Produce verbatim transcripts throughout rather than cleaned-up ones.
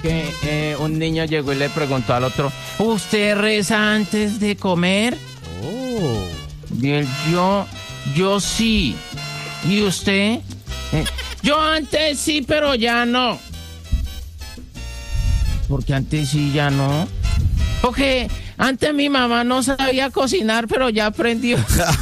que eh, un niño llegó y le preguntó al otro, ¿usted reza antes de comer? Oh. Y él, yo, yo sí. ¿Y usted? Eh, yo antes sí, pero ya no. Porque antes sí, ya no. Porque antes mi mamá no sabía cocinar, pero ya aprendió.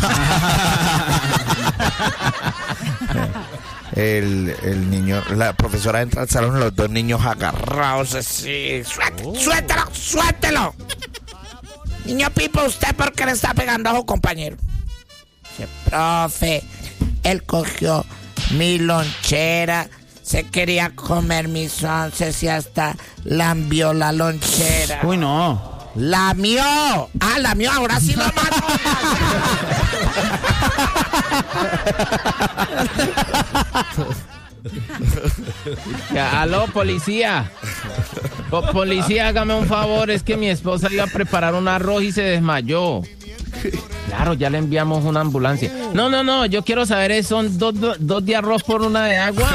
El, el niño, la profesora entra al salón, los dos niños agarrados así. Suét, Oh. ¡Suéltelo! ¡Suéltelo! Niño Pipo, ¿usted por qué le está pegando a su compañero? Dice, profe, él cogió mi lonchera, se quería comer mis onces y hasta lambió la lonchera. Uy, no. ¡Lamió! ¡Ah, lamió! Ahora sí lo mató. Ya, aló, policía. Po- policía, hágame un favor, es que mi esposa iba a preparar un arroz y se desmayó. Claro, ya le enviamos una ambulancia. No, no, no, yo quiero saber, ¿son dos, dos, dos de arroz por una de agua?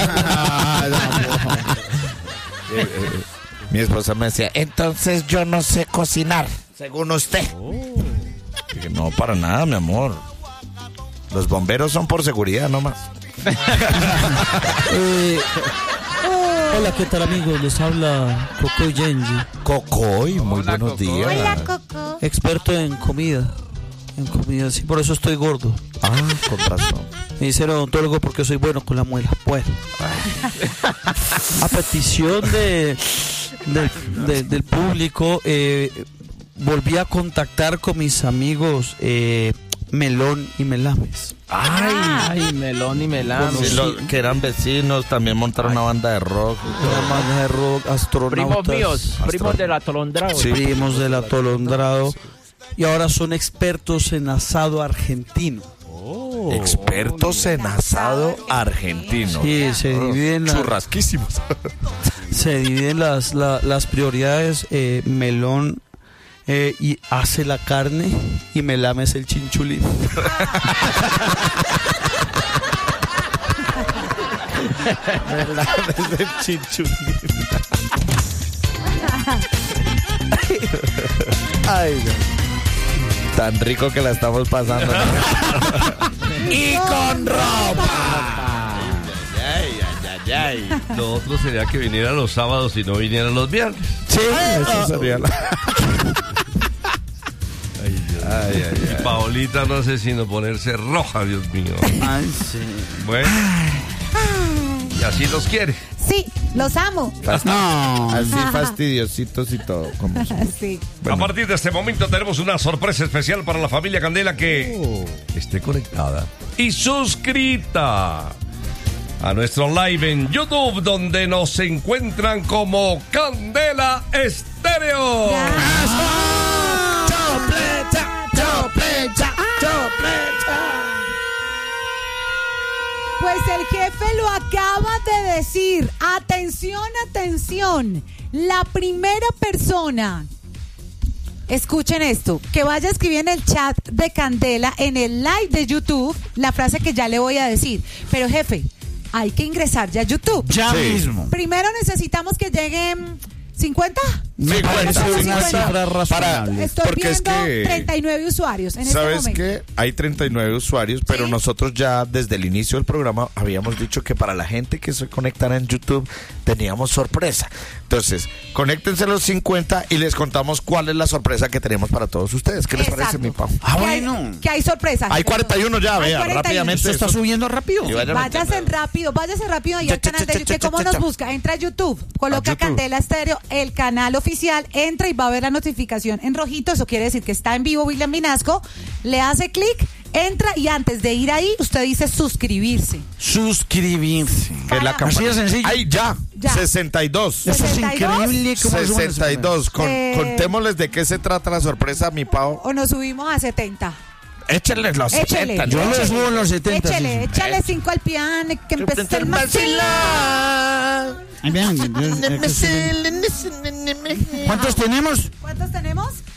Eh, eh, Mi esposa me decía, entonces yo no sé cocinar, según usted. Dije, no, para nada, mi amor. Los bomberos son por seguridad nomás. Eh, hola, ¿qué tal, amigos? Les habla Coco Genji, Cocoy, muy Hola, buenos Cocoy. días. Hola, Coco. experto en comida. En comida, sí, por eso estoy gordo. Ah, con razón. Me dice el odontólogo porque soy bueno con la muela. Bueno, a petición de, del- de- del público, eh, volví a contactar con mis amigos eh, Melón y Melames. Ay, Ay, melón y melán. sí, los que eran vecinos también montaron una banda de rock. Una banda de rock, astronautas. Primos míos, primos del atolondrado. Sí. Primos del atolondrado. Y ahora son expertos en asado argentino. Expertos en asado argentino. Sí, se dividen, la- Churrasquísimos. se dividen las, la- las prioridades. eh, Melón eh, y hace la carne y Melames el chinchulín. Melames el chinchulín. Ay, no. Tan rico que la estamos pasando. Y con ropa. Ay, ay, ay, ay. Lo otro sería que viniera los sábados y no viniera los viernes. Sí, eso sería la... Ay, Dios. Ay, ay, Y ay. Paolita no hace sino ponerse roja, Dios mío. Ay, sí. Bueno. Y así los quiere. Sí, los amo. No. Así fastidiositos y todo. Como son. Sí. A partir de este momento tenemos una sorpresa especial para la familia Candela que esté conectada y suscrita a nuestro live en YouTube, donde nos encuentran como Candela Estéreo. Chopleta, chopleta, chopleta. Pues el jefe lo acaba de decir. Atención, atención. La primera persona, escuchen esto, que vaya a escribir en el chat de Candela, en el live de YouTube, la frase que ya le voy a decir. Pero jefe, hay que ingresar ya a YouTube. Ya Sí. mismo. Primero necesitamos que lleguen cincuenta. Me parece cincuenta, una cincuenta. cifra razonable. Estoy Porque es viendo que- treinta y nueve usuarios en este ¿Sabes momento. qué? Hay treinta y nueve usuarios, pero Sí. nosotros ya desde el inicio del programa habíamos dicho que para la gente que se conectara en YouTube teníamos sorpresa. Entonces, conéctense los cincuenta y les contamos cuál es la sorpresa que tenemos para todos ustedes. ¿Qué les Exacto. parece, mi Pau? Ah, Que hay- bueno. Que hay sorpresas. Hay cuarenta y uno ya, Hay vea, cuarenta y uno. rápidamente. Esto está eso- subiendo rápido. Y vayan a Váyase meterle. rápido, váyase rápido ahí Cha, al cha, canal cha, de cha, YouTube. cha, ¿Cómo cha, nos cha. busca? Entra a YouTube, coloca A YouTube. Candela Estéreo, el canal oficial, entra y va a ver la notificación en rojito. Eso quiere decir que está en vivo William Vinasco. Le hace clic, entra y antes de ir ahí, usted dice suscribirse. Suscribirse. Que la Así campana- de sencillo. ¡Ay, ya! Ya. sesenta y dos. Eso es ¿sesenta y dos? increíble. ¿Cómo suena ese sesenta y dos. Con- Eh. Contémosles de qué se trata la sorpresa, mi Pau. O nos subimos a setenta. Échenles los Échele. setenta. Yo ¿no? lo subo en los setenta. Échale, sí, sí. échale cinco al piano, que empecé el vacilón. Ay, vean, yo- yo- ¿Cuántos tenemos? ¿Cuántos tenemos?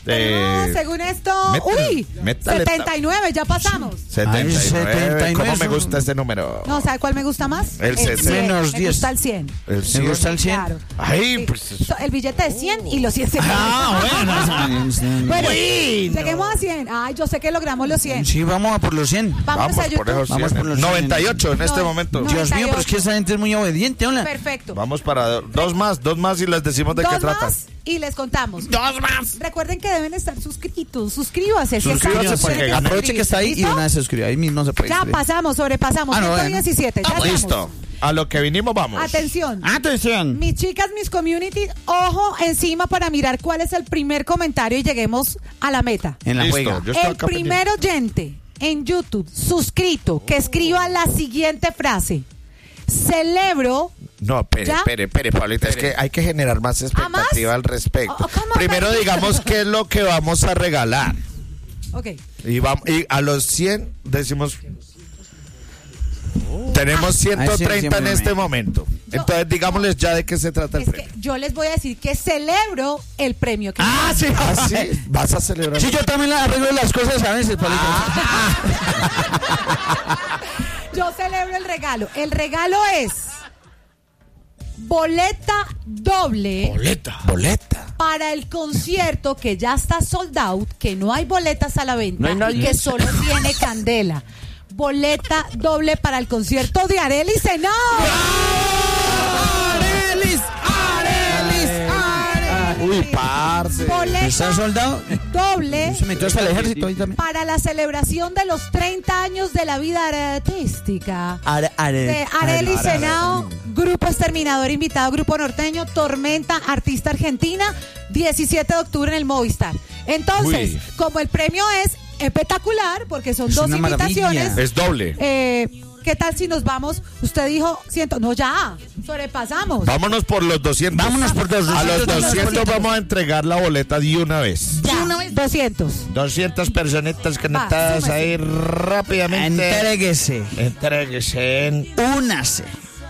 Tenemos, Eh, según esto, métale, uy, métale, setenta y nueve, ya pasamos. setenta y nueve. Ay, setenta y nueve. ¿Cómo me gusta este número? No, ¿sabe cuál me gusta más? El cien. sesenta. Menos Me diez. gusta el cien. El ¿Me cien. gusta el cien? Claro. Ay, Sí. pues. So- El billete de cien y los cien se Ah, bueno. Bueno, lleguemos a cien. Ay, yo sé que logramos los cien. Sí, vamos a por los cien. Vámonos Vamos a por YouTube. esos Vamos cien. por los cien. noventa y ocho en este No, momento. no. Dios mío, pero es que esa gente es muy obediente, hola. Perfecto. Vamos para do- dos más, dos más y les decimos de Dos qué tratan. más y les contamos. Dos más. Recuerden que deben estar suscritos. Suscríbase. si Suscríbase están- para que tienen gane. Aproveche que está ahí y ¿Listo? una vez se suscribe. Ahí mismo se puede Ya inscribir. pasamos, sobrepasamos. Ah, no, ciento bueno. diecisiete. Ya estamos. Listo. A lo que vinimos, vamos. Atención. Atención. Mis chicas, mis community, ojo encima para mirar cuál es el primer comentario y lleguemos a la meta. En la Listo, juega. yo estoy El acá primer oyente en YouTube suscrito que escriba la siguiente frase. Celebro. No, espere, ¿Ya? espere, espere, Paulita. Es que hay que generar más expectativa más? al respecto. Oh, ¿cómo? Primero digamos qué es lo que vamos a regalar. Ok. Y, vamos, y a los cien decimos... Tenemos ciento treinta en este momento. Entonces digámosles ya de qué se trata el Es que premio. yo les voy a decir que celebro el premio que Ah, sí. ¿Ah, sí? ¿Vas a celebrar? Sí, yo también la arreglo las cosas a veces, Palito. yo celebro el regalo. El regalo es boleta doble Boleta. Boleta. para el concierto que ya está sold out, que no hay boletas a la venta No hay y nadie. que solo tiene candela. Boleta doble para el concierto de Arely Senao. ¡Arelis! ¡Arelis! Uy, parce. Boleta ¿Está soldado? doble Se metió hasta el ejército ahí también. para la celebración de los treinta años de la vida artística Are, are, de Arely are- Senao, Grupo Exterminador invitado, Grupo Norteño, Tormenta, artista argentina, diecisiete de octubre en el Movistar. Entonces, Uy. como el premio es espectacular, porque son Es dos una invitaciones, maravilla. Es doble. eh, ¿qué tal si nos vamos? Usted dijo, siento, no, ya, sobrepasamos. Vámonos por los doscientos. Vámonos por los A los doscientos. doscientos vamos a entregar la boleta de una vez. Ya, doscientos. doscientas personitas conectadas súmese. ahí rápidamente. Entréguese. Entréguese en... Únase.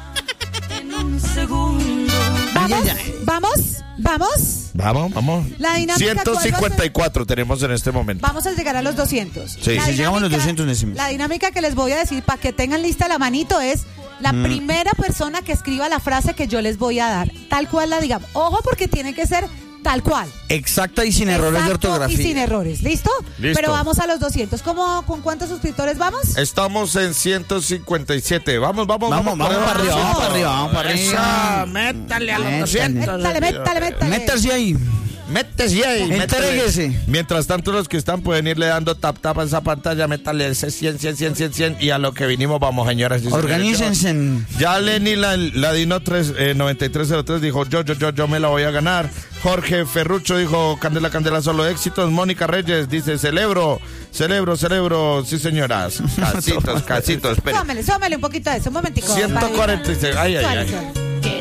Vamos, Ay, ay, ay. vamos, vamos. Vamos, vamos. La dinámica, ciento cincuenta y cuatro tenemos en este momento. Vamos a llegar a los doscientos. Sí, La si llegamos a los dinámica- doscientos decimos. La dinámica que les voy a decir para que tengan lista la manito es la Mm. primera persona que escriba la frase que yo les voy a dar. Tal cual la digamos. Ojo porque tiene que ser tal cual. Exacta y sin errores de Exacto ortografía. Y sin errores. ¿Listo? Listo. Pero vamos a los doscientos. ¿Cómo, ¿Con cuántos suscriptores vamos? Estamos en ciento cincuenta y siete. Vamos, vamos, Vamos, vamos para arriba, vamos para arriba, vamos para arriba. Eso, métale a los Métale. doscientos. Métale, métale, métale. Métase ahí. Métese ahí. métale. Entréguese. Mientras tanto, los que están pueden irle dando tap tap a esa pantalla, métale ese cien, cien, cien, cien, cien. Y a lo que vinimos, vamos, señoras y señores. Organícense. Ya Lenny la, Ladino tres, eh, noventa y tres cero tres dijo, yo, yo, yo, yo me la voy a ganar. Jorge Ferrucho dijo, Candela, Candela, solo éxitos. Mónica Reyes dice, celebro, celebro, celebro. Sí, señoras. Casitos, casitos. espere. Sómele, sómele un poquito de eso. Un momentico. ciento cuarenta y seis. Ay, ay, Suave, ay. suave.